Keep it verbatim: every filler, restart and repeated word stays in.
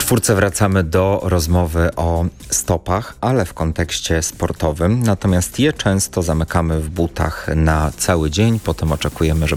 czwórce wracamy do rozmowy o stopach, ale w kontekście sportowym. Natomiast je często zamykamy w butach na cały dzień. Potem oczekujemy, że